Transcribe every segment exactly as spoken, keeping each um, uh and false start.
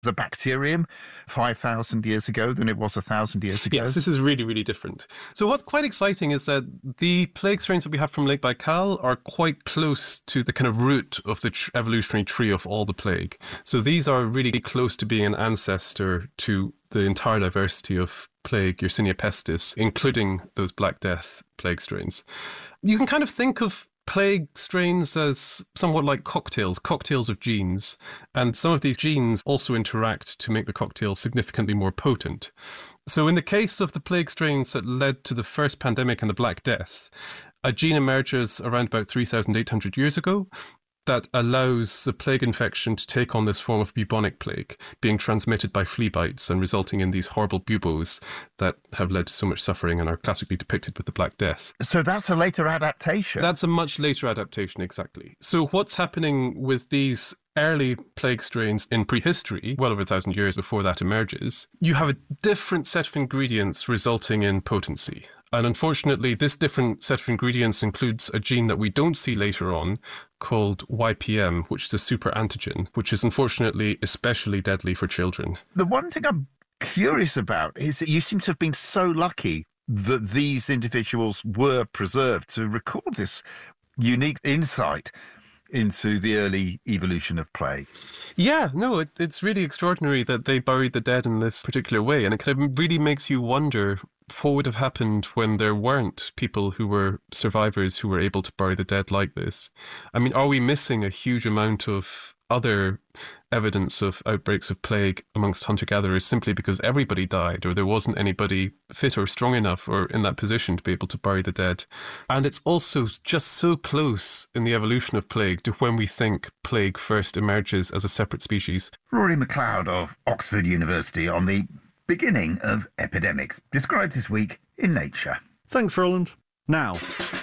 a bacterium five thousand years ago than it was one thousand years ago? Yes, this is really, really different. So what's quite exciting is that the plague strains that we have from Lake Baikal are quite close to the kind of root of the tr- evolutionary tree of all the plague. So these are really close to being an ancestor to the entire diversity of plague, Yersinia pestis, including those Black Death plague strains. You can kind of think of plague strains as somewhat like cocktails, cocktails of genes. And some of these genes also interact to make the cocktail significantly more potent. So in the case of the plague strains that led to the first pandemic and the Black Death, a gene emerges around about three thousand eight hundred years ago that allows the plague infection to take on this form of bubonic plague, being transmitted by flea bites and resulting in these horrible buboes that have led to so much suffering and are classically depicted with the Black Death. So that's a later adaptation? That's a much later adaptation, exactly. So what's happening with these early plague strains in prehistory, well over a thousand years before that emerges, you have a different set of ingredients resulting in potency. And unfortunately, this different set of ingredients includes a gene that we don't see later on called Y P M, which is a super antigen, which is unfortunately especially deadly for children. The one thing I'm curious about is that you seem to have been so lucky that these individuals were preserved to record this unique insight into the early evolution of plague. Yeah, no, it, it's really extraordinary that they buried the dead in this particular way. And it kind of really makes you wonder what would have happened when there weren't people who were survivors who were able to bury the dead like this. I mean, are we missing a huge amount of other evidence of outbreaks of plague amongst hunter-gatherers simply because everybody died or there wasn't anybody fit or strong enough or in that position to be able to bury the dead? And it's also just so close in the evolution of plague to when we think plague first emerges as a separate species. Rory McLeod of Oxford University on the beginning of epidemics, described this week in Nature. Thanks, Roland. Now,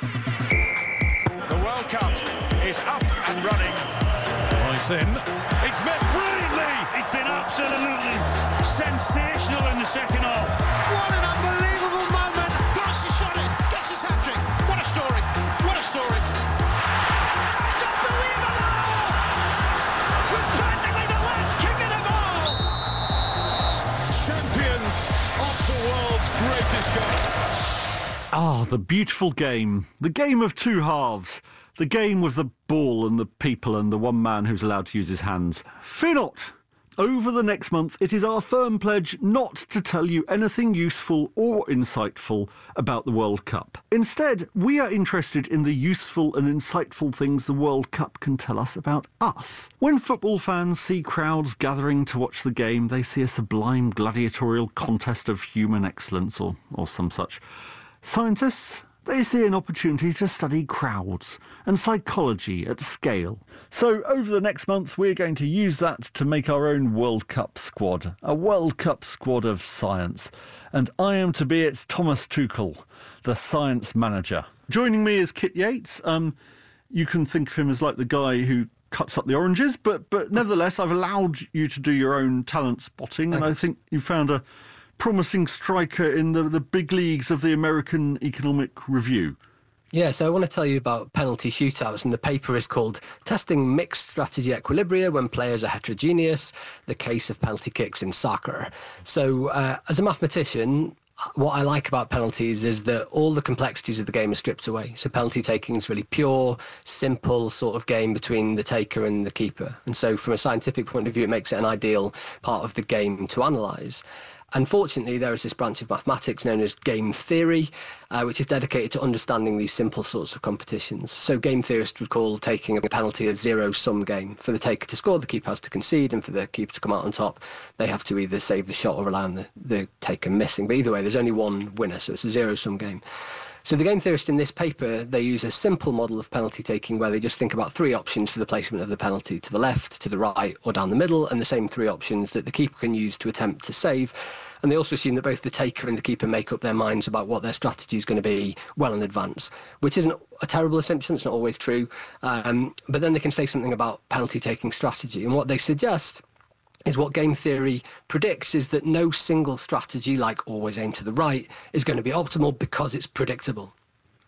the World Cup is up and running. Nice in. It's met brilliantly. It's been absolutely sensational in the second half. What an unbelievable moment. Blocks his shot in, gets his hat-trick. What a story. What a story. It's unbelievable. With practically the last kick of them all. Champions of the world's greatest game. Ah, the beautiful game. The game of two halves. The game with the ball and the people and the one man who's allowed to use his hands. Fear not! Over the next month, it is our firm pledge not to tell you anything useful or insightful about the World Cup. Instead, we are interested in the useful and insightful things the World Cup can tell us about us. When football fans see crowds gathering to watch the game, they see a sublime gladiatorial contest of human excellence or, or some such. Scientists, they see an opportunity to study crowds and psychology at scale. So over the next month, we're going to use that to make our own World Cup squad, a World Cup squad of science. And I am to be its Thomas Tuchel, the science manager. Joining me is Kit Yates. Um, you can think of him as like the guy who cuts up the oranges, but but nevertheless, I've allowed you to do your own talent spotting, Thanks. And I think you found a promising striker in the, the big leagues of the American Economic Review. Yeah, so I want to tell you about penalty shootouts, and the paper is called Testing Mixed Strategy Equilibria When Players Are Heterogeneous, the Case of Penalty Kicks in Soccer. So uh, as a mathematician, what I like about penalties is that all the complexities of the game are stripped away. So penalty taking is really pure, simple sort of game between the taker and the keeper. And so from a scientific point of view, it makes it an ideal part of the game to analyse. Unfortunately, there is this branch of mathematics known as game theory, uh, which is dedicated to understanding these simple sorts of competitions. So game theorists would call taking a penalty a zero-sum game. For the taker to score, the keeper has to concede, and for the keeper to come out on top, they have to either save the shot or allow the, the taker missing. But either way, there's only one winner, so it's a zero-sum game. So the game theorists in this paper, they use a simple model of penalty taking where they just think about three options for the placement of the penalty: to the left, to the right, or down the middle, and the same three options that the keeper can use to attempt to save. And they also assume that both the taker and the keeper make up their minds about what their strategy is going to be well in advance, which isn't a terrible assumption. It's not always true. Um, but then they can say something about penalty taking strategy. And what they suggest is what game theory predicts is that no single strategy, like always aim to the right, is going to be optimal because it's predictable.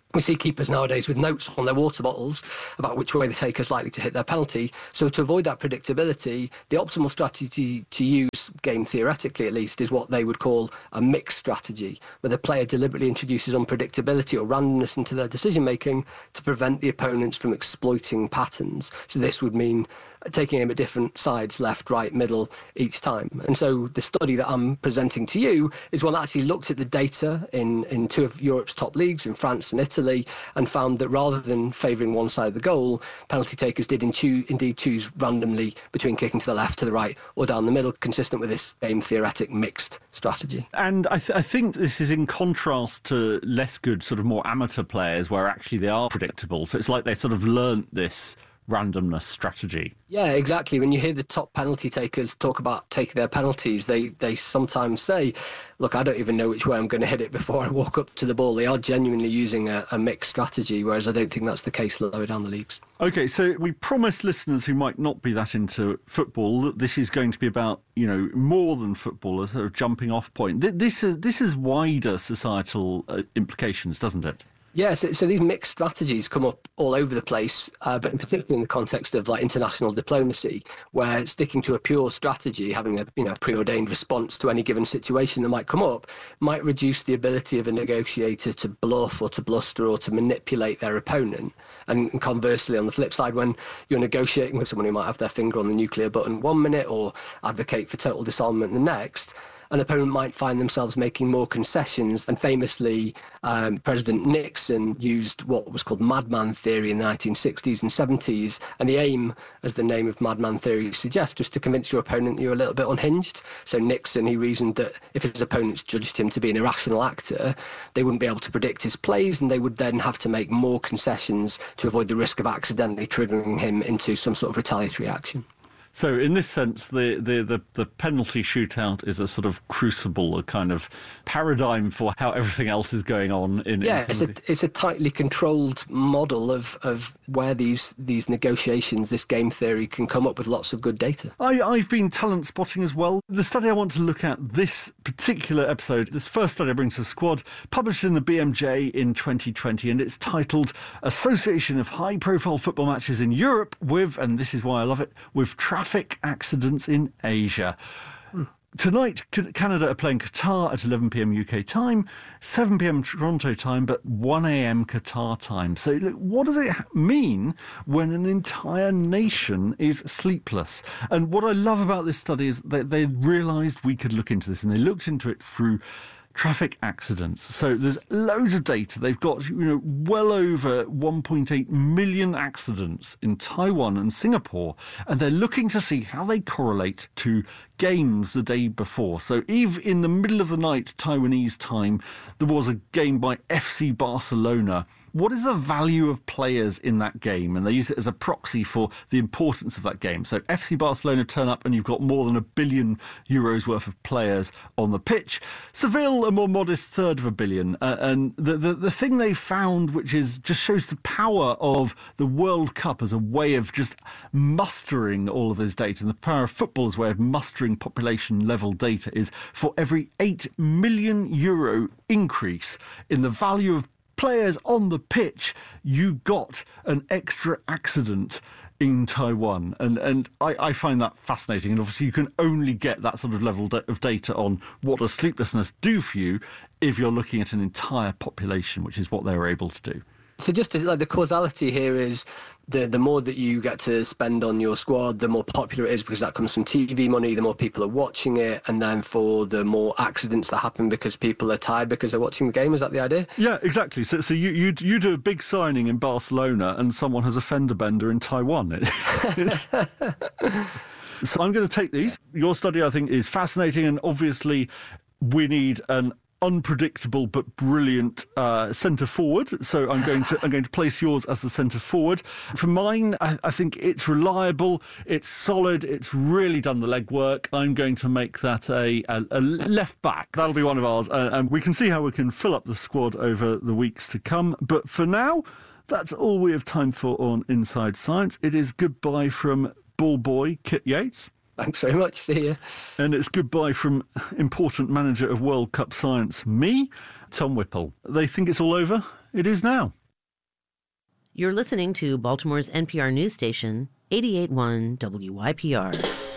We see keepers nowadays with notes on their water bottles about which way the taker is likely to hit their penalty. So to avoid that predictability, the optimal strategy to use, game theoretically at least, is what they would call a mixed strategy, where the player deliberately introduces unpredictability or randomness into their decision-making to prevent the opponents from exploiting patterns. So this would mean taking aim at different sides, left, right, middle, each time. And so the study that I'm presenting to you is one that actually looked at the data in, in two of Europe's top leagues, in France and Italy, and found that rather than favouring one side of the goal, penalty takers did in choo- indeed choose randomly between kicking to the left, to the right, or down the middle, consistent with this game theoretic mixed strategy. And I, th- I think this is in contrast to less good, sort of more amateur players, where actually they are predictable. So it's like they sort of learnt this randomness strategy. Yeah, exactly. When you hear the top penalty takers talk about taking their penalties, they, they sometimes say, look, I don't even know which way I'm going to hit it before I walk up to the ball. They are genuinely using a, a mixed strategy, whereas I don't think that's the case lower down the leagues. OK, so we promised listeners who might not be that into football that this is going to be about, you know, more than football, a sort of jumping off point. This is, this has wider societal uh, implications, doesn't it? Yeah, so, so these mixed strategies come up all over the place, uh, but in particular in the context of like international diplomacy, where sticking to a pure strategy, having a you know preordained response to any given situation that might come up, might reduce the ability of a negotiator to bluff or to bluster or to manipulate their opponent. And, and conversely, on the flip side, when you're negotiating with someone who might have their finger on the nuclear button one minute or advocate for total disarmament the next, an opponent might find themselves making more concessions. And famously, um, President Nixon used what was called madman theory in the nineteen sixties and seventies. And the aim, as the name of madman theory suggests, was to convince your opponent that you're a little bit unhinged. So Nixon, he reasoned that if his opponents judged him to be an irrational actor, they wouldn't be able to predict his plays, and they would then have to make more concessions to avoid the risk of accidentally triggering him into some sort of retaliatory action. So in this sense, the, the, the, the penalty shootout is a sort of crucible, a kind of paradigm for how everything else is going on. In Yeah, in it's, a, it's a tightly controlled model of, of where these, these negotiations, this game theory can come up with lots of good data. I, I've been talent spotting as well. The study I want to look at this particular episode, this first study I bring to the squad, published in the B M J in twenty twenty, and it's titled Association of High-Profile Football Matches in Europe with, and this is why I love it, with traffic accidents in Asia. Hmm. Tonight, Canada are playing Qatar at eleven p.m. U K time, seven p.m. Toronto time, but one a.m. Qatar time. So look, what does it mean when an entire nation is sleepless? And what I love about this study is that they realised we could look into this, and they looked into it through traffic accidents. So there's loads of data. They've got, you know, well over one point eight million accidents in Taiwan and Singapore, and they're looking to see how they correlate to games the day before. So even in the middle of the night, Taiwanese time, there was a game by F C Barcelona. What is the value of players in that game? And they use it as a proxy for the importance of that game. So F C Barcelona turn up and you've got more than a billion euros worth of players on the pitch. Seville, a more modest third of a billion. Uh, and the, the, the thing they found, which is just shows the power of the World Cup as a way of just mustering all of this data, and the power of football as a way of mustering population level data, is for every eight million euro increase in the value of players on the pitch, you got an extra accident in Taiwan. And and I, I find that fascinating. And obviously you can only get that sort of level of data on what does sleeplessness do for you if you're looking at an entire population, which is what they were able to do. So just to, like, the causality here is the the more that you get to spend on your squad, the more popular it is, because that comes from T V money, the more people are watching it, and then for the more accidents that happen because people are tired because they're watching the game. Is that the idea? Yeah, exactly. So so you you, you do a big signing in Barcelona and someone has a fender bender in Taiwan. It, it's... So I'm going to take these. Your study, I think, is fascinating, and obviously we need an unpredictable but brilliant uh, centre forward. So I'm going to I'm going to place yours as the centre forward. For mine, I, I think it's reliable, it's solid, it's really done the legwork. I'm going to make that a, a, a left back. That'll be one of ours, uh, and we can see how we can fill up the squad over the weeks to come. But for now, that's all we have time for on Inside Science. It is goodbye from ball boy Kit Yates. Thanks very much. See you. And it's goodbye from important manager of World Cup Science, me, Tom Whipple. They think it's all over. It is now. You're listening to Baltimore's N P R news station, eighty-eight point one W Y P R.